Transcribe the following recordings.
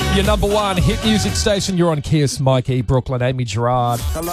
Your number one hit music station. You're on Kiss, Mike E. Brooklyn, Amy Gerard. Hello.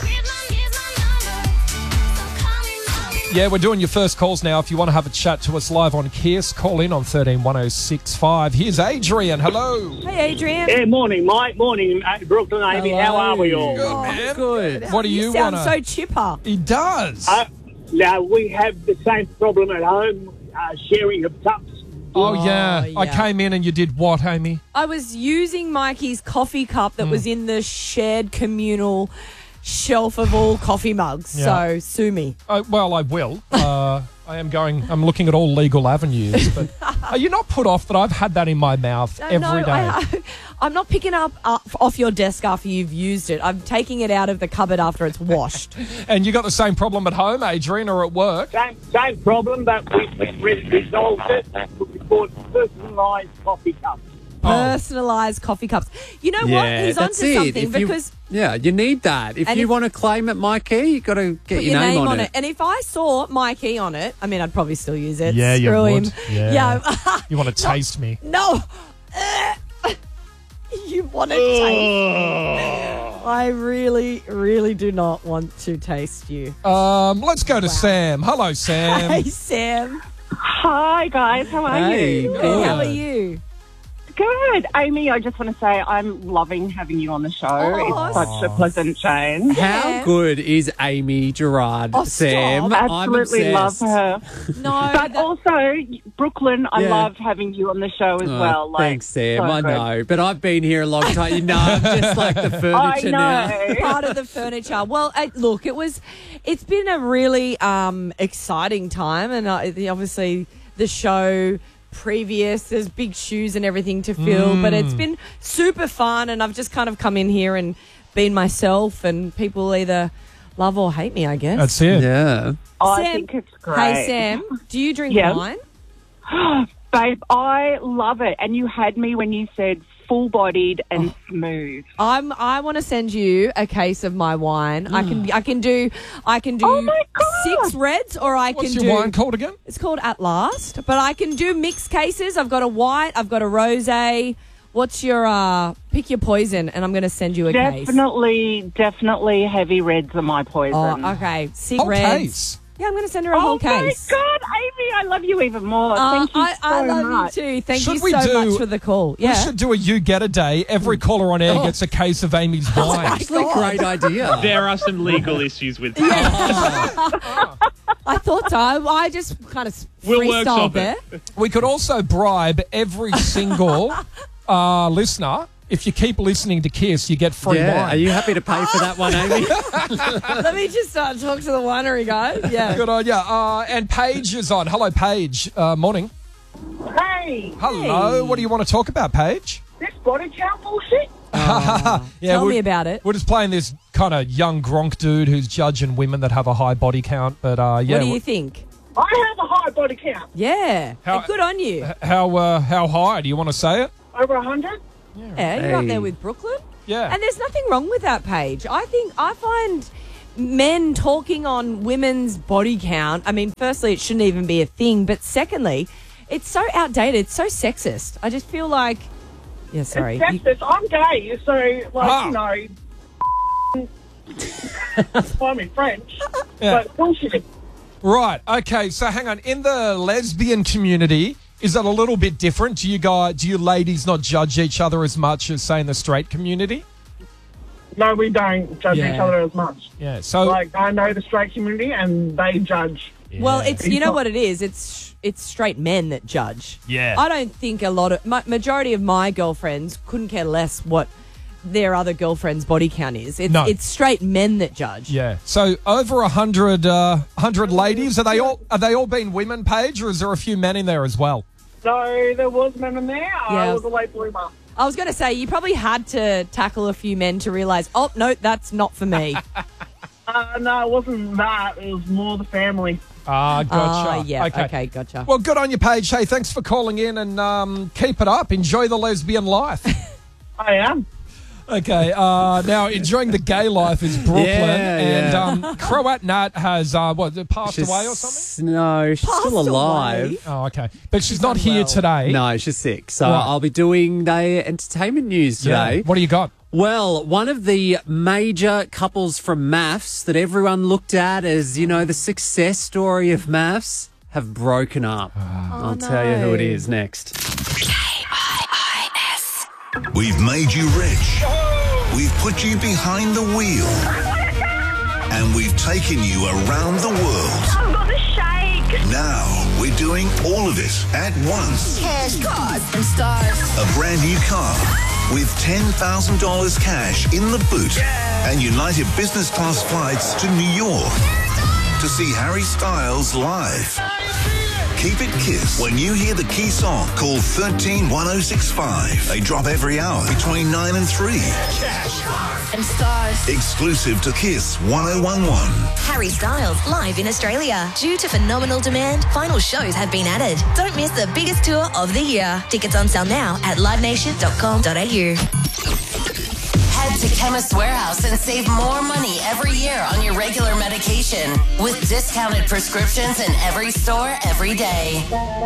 Yeah, we're doing your first calls now. If you want to have a chat to us live on Kiss, call in on 131065. Here's Adrian. Hello. Hey, Adrian. Yeah, morning, Mike. Morning, Brooklyn, Amy. Hello. How are we all? Good, man. Good. What do you sound want so chipper. He does. Now, we have the same problem at home, sharing of cups. Oh, yeah. yeah. I came in and you did what, Amy? I was using Mikey's coffee cup that was in the shared communal shelf of all coffee mugs. Yeah. So, sue me. Well, I will. I'm looking at all legal avenues. But are you not put off that I've had that in my mouth every day? I'm not picking up off your desk after you've used it. I'm taking it out of the cupboard after it's washed. And you got the same problem at home, Adrian, or at work? Same problem, but we've resolved it. We bought personalised coffee cups. Personalised coffee cups. You know what? He's onto something because... you need that. If you want to claim it, Mikey, you got to get put your name on it. And if I saw Mikey on it, I mean, I'd probably still use it. Yeah, Screw you would. him. Yeah. You want to taste me? No. You want to taste. I really, really do not want to taste you. Let's go to Sam. Hello, Sam. Hey, Sam. Hi, guys. How are you? Good. How are you? Good. Amy, I just want to say I'm loving having you on the show. Oh, it's such a pleasant change. How good is Amy Gerard, Oh, Sam? stop. Absolutely love her. No. But also, Brooklyn, I Yeah. love having you on the show as well. Thanks, Sam. so I good. know. But I've been here a long time. You know, I'm just like the I furniture now. know. part of the furniture. Well, look, it's been a really exciting time, and obviously the show previous, there's big shoes and everything to fill, but it's been super fun, and I've just kind of come in here and been myself, and people either love or hate me, I guess. That's it. Yeah. I Sam, think it's great. Hey, Sam, do you drink Yeah. wine? Babe, I love it. And you had me when you said full-bodied and smooth. I want to send you a case of my wine. I can do Oh, my God. 6 reds, or I What's can your do wine called again? It's called At Last, but I can do mixed cases. I've got a white, I've got a rosé. What's your pick your poison, and I'm going to send you a case. Definitely heavy reds are my poison. Oh, okay. 6 Whole reds. case. Yeah, I'm going to send her a whole case. Oh, my God, Amy, I love you even more. Thank you so I love much. you too. Thank Should you we so do- much for the call. We Yeah. should do a You Get a Day. Every caller on air gets a case of Amy's wine. Actually, great idea. There are some legal issues with that. I thought so. I just kind of We'll freestyled workshop there. it. We could also bribe every single listener. If you keep listening to Kiss, you get free Yeah. wine. Are you happy to pay for that one, Amy? Let me just talk to the winery guys. Yeah. Good on you. And Paige is on. Hello, Paige. Morning. Hey, Hello. What do you want to talk about, Paige? this body count bullshit. Yeah, Tell we're- me about it. We're just playing this kind of young Gronk dude who's judging women that have a high body count. But yeah, What do you think? I have a high body count. Yeah. How- Hey, good on you. how high? Do you want to say it? Over 100. Yeah, you're up Hey. there with Brooklyn. Yeah. And there's nothing wrong with that, Paige. I find men talking on women's body count, I mean, firstly, it shouldn't even be a thing, but secondly, it's so outdated, it's so sexist. I just feel like, yeah, sorry. It's sexist. I'm gay, so, I'm in French. Yeah. But bullshit. Right. Okay. So hang on. In the lesbian community, is it a little bit different? Do you ladies not judge each other as much as, say, in the straight community? No, we don't judge Yeah. each other as much. Yeah. So Like, I know the straight community and they judge. Well, it's, you know what it is? It's straight men that judge. Yeah. I don't think majority of my girlfriends couldn't care less what their other girlfriend's body count is. It's straight men that judge. Yeah. So over 100 ladies. Are they all been women, Paige, or is there a few men in there as well? So there was men in there. I was a late bloomer. I was going to say, you probably had to tackle a few men to realise, oh, no, that's not for me. No, it wasn't that. It was more the family. Ah, gotcha. Yeah, okay, gotcha. Well, good on you, Paige. Hey, thanks for calling in and keep it up. Enjoy the lesbian life. I am. Okay, now enjoying the gay life is Brooklyn. Yeah, and Croat Nat has, passed away or something? No, she's Passed still alive. away? Oh, okay. But she's not here unwell. today. No, she's sick. So Right. I'll be doing the entertainment news today. Yeah. What do you got? Well, one of the major couples from MAFS that everyone looked at as, the success story of MAFS have broken up. I'll tell you who it is next. We've made you rich. We've put you behind the wheel. And we've taken you around the world. I've got the shake. Now we're doing all of it at once. Cash, cars, and stars. A brand new car with $10,000 cash in the boot and United business class flights to New York to see Harry Styles live. Keep it Kiss. When you hear the key song, call 131065. They drop every hour between 9 and 3. And stars. Exclusive to Kiss 1011. Harry Styles live in Australia. Due to phenomenal demand, final shows have been added. Don't miss the biggest tour of the year. Tickets on sale now at livenation.com.au. Head to Chemist Warehouse and save more money every year on your regular medication with discounted prescriptions in every store every day.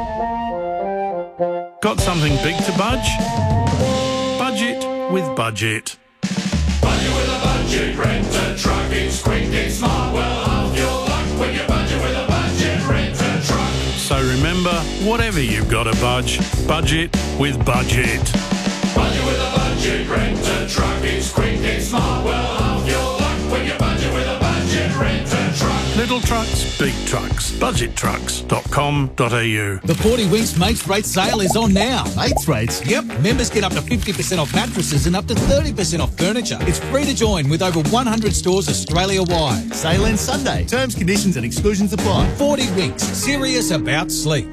Got something big to budge? Budget with Budget. Budget with a budget, rent a truck, it's quick, it's smart, well half your luck when you budget with a budget, rent a truck. So remember, whatever you've got to budget with Budget. Budget with a budget, rent a truck, it's quick, it's smart, well half your luck when you budget with a budget, rent a truck. Little trucks, big trucks, budgettrucks.com.au. The 40 Winks Mates Rate sale is on now. Mates Rates? Yep. Members get up to 50% off mattresses and up to 30% off furniture. It's free to join with over 100 stores Australia-wide. Sale ends Sunday. Terms, conditions and exclusions apply. 40 Winks. Serious about sleep.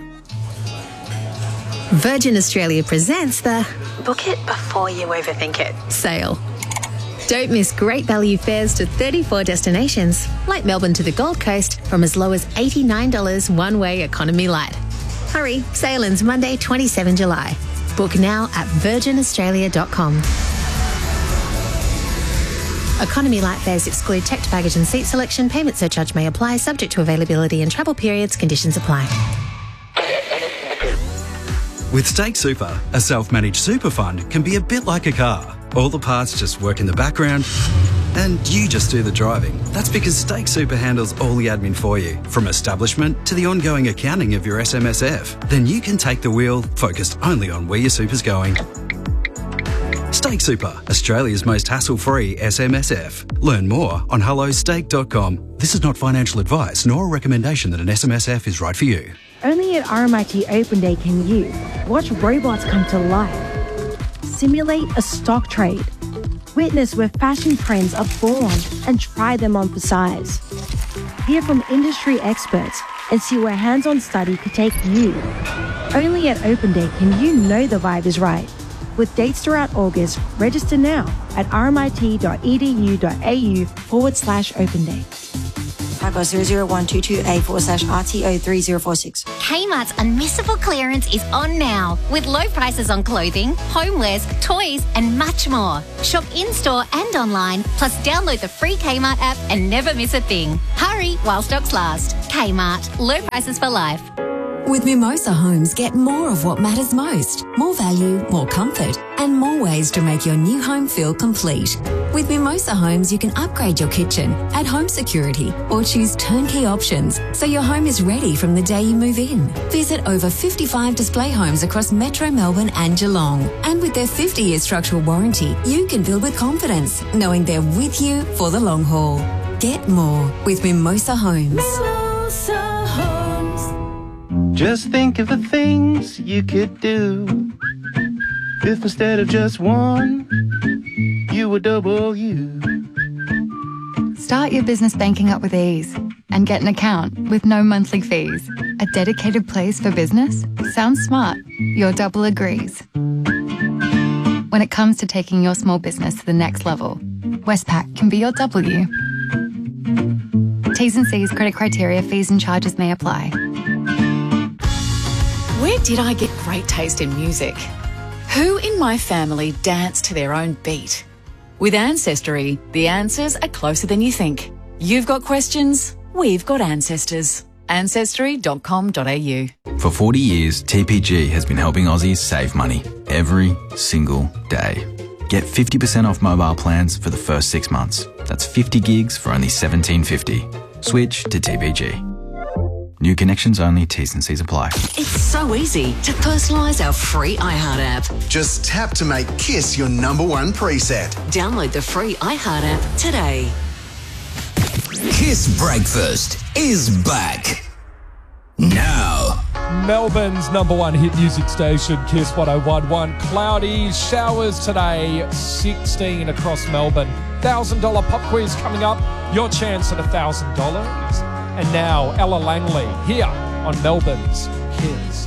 Virgin Australia presents the Book It Before You Overthink It sale. Don't miss great value fares to 34 destinations, like Melbourne to the Gold Coast, from as low as $89 one-way economy light. Hurry, sale ends Monday, 27 July. Book now at virginaustralia.com. Economy light fares exclude checked baggage and seat selection. Payment surcharge may apply, subject to availability and travel periods. Conditions apply. With Stake Super, a self-managed super fund can be a bit like a car. All the parts just work in the background and you just do the driving. That's because Stake Super handles all the admin for you, from establishment to the ongoing accounting of your SMSF. Then you can take the wheel, focused only on where your super's going. Stake Super, Australia's most hassle-free SMSF. Learn more on hellostake.com. This is not financial advice nor a recommendation that an SMSF is right for you. Only at RMIT Open Day can you watch robots come to life, simulate a stock trade, witness where fashion trends are born and try them on for size, hear from industry experts and see where hands-on study could take you. Only at Open Day can you know the vibe is right. With dates throughout August, register now at rmit.edu.au/Open Day. Paco 00122A/RTO3046. Kmart's Unmissable Clearance is on now, with low prices on clothing, homewares, toys, and much more. Shop in-store and online, plus download the free Kmart app and never miss a thing. Hurry while stocks last. Kmart, low prices for life. With Mimosa Homes, get more of what matters most. More value, more comfort, and more ways to make your new home feel complete. With Mimosa Homes, you can upgrade your kitchen, add home security, or choose turnkey options so your home is ready from the day you move in. Visit over 55 display homes across Metro Melbourne and Geelong. And with their 50-year structural warranty, you can build with confidence, knowing they're with you for the long haul. Get more with Mimosa Homes. Mimosa Homes. Just think of the things you could do if instead of just one, you were double you. Start your business banking up with ease and get an account with no monthly fees. A dedicated place for business? Sounds smart. Your double agrees. When it comes to taking your small business to the next level, Westpac can be your W. T's and C's, credit criteria, fees and charges may apply. Where did I get great taste in music? Who in my family danced to their own beat? With Ancestry, the answers are closer than you think. You've got questions, we've got ancestors. Ancestry.com.au. For 40 years, TPG has been helping Aussies save money every single day. Get 50% off mobile plans for the first 6 months. That's 50 gigs for only $17.50. Switch to TPG. New connections only, T's and C's apply. It's so easy to personalise our free iHeart app. Just tap to make Kiss your #1 preset. Download the free iHeart app today. Kiss Breakfast is back. Now. Melbourne's #1 hit music station, Kiss 101.1. Cloudy, showers today, 16 across Melbourne. $1,000 pop quiz coming up. Your chance at $1,000. And now, Ella Langley here on Melbourne's Kiss.